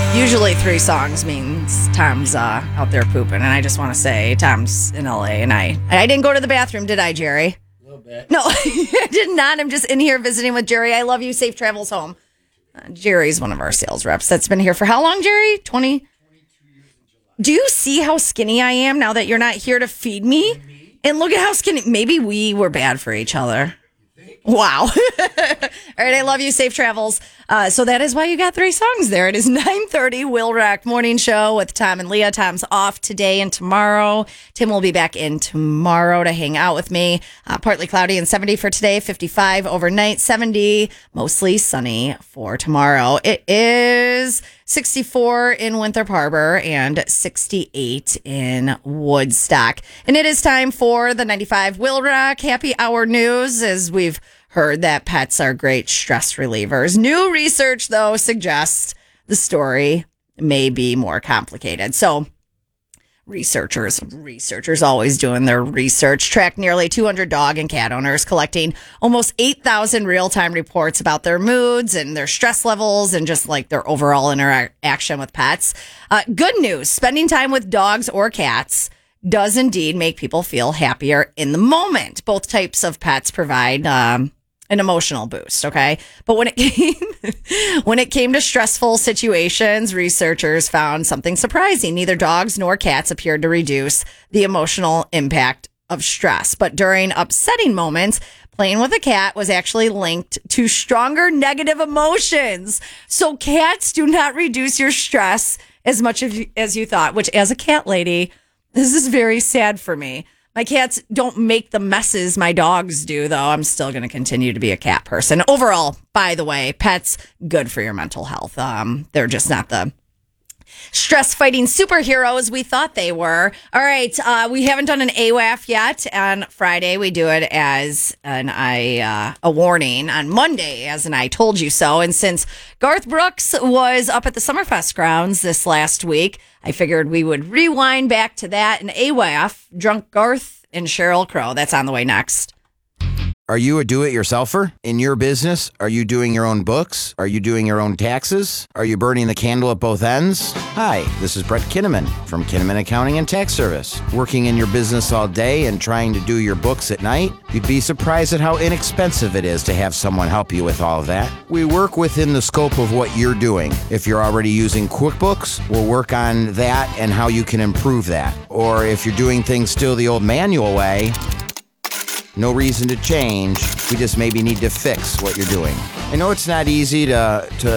Usually 3 songs means Tom's out there pooping, and I just want to say Tom's in LA, and I didn't go to the bathroom, did I, Jerry? A little bit. No, I did not. I'm just in here visiting with Jerry. I love you. Safe travels home. Jerry's one of our sales reps that's been here for how long, Jerry? 22 years in July. Do you see how skinny I am now that you're not here to feed me? And look at how skinny. Maybe we were bad for each other. Wow. All right, I love you. Safe travels. So that is why you got 3 songs there. It is 9:30, Will Rock Morning Show with Tom and Leah. Tom's off today and tomorrow. Tim will be back in tomorrow to hang out with me. Partly cloudy and 70 for today, 55 overnight, 70, mostly sunny for tomorrow. It is 64 in Winthrop Harbor and 68 in Woodstock. And it is time for the 95 Will Rock Happy Hour News, as we've heard that pets are great stress relievers. New research, though, suggests the story may be more complicated. So researchers always doing their research, tracked nearly 200 dog and cat owners, collecting almost 8,000 real-time reports about their moods and their stress levels and just like their overall interaction with pets. Good news, spending time with dogs or cats does indeed make people feel happier in the moment. Both types of pets provide an emotional boost, okay? But when it came to stressful situations, researchers found something surprising. Neither dogs nor cats appeared to reduce the emotional impact of stress. But during upsetting moments, playing with a cat was actually linked to stronger negative emotions. So cats do not reduce your stress as much as you thought, which as a cat lady, this is very sad for me. My cats don't make the messes my dogs do, though. I'm still going to continue to be a cat person. Overall, by the way, pets, good for your mental health. They're just not the stress-fighting superheroes we thought they were. All right, we haven't done an AWAF yet. On Friday, we do it as a warning. On Monday, as an I told you so. And since Garth Brooks was up at the Summerfest grounds this last week, I figured we would rewind back to that. And AWAF, Drunk Garth and Sheryl Crow. That's on the way next. Are you a do-it-yourselfer? In your business, are you doing your own books? Are you doing your own taxes? Are you burning the candle at both ends? Hi, this is Brett Kinnaman from Kinnaman Accounting and Tax Service. Working in your business all day and trying to do your books at night? You'd be surprised at how inexpensive it is to have someone help you with all of that. We work within the scope of what you're doing. If you're already using QuickBooks, we'll work on that and how you can improve that. Or if you're doing things still the old manual way, no reason to change. We just maybe need to fix what you're doing. I know it's not easy to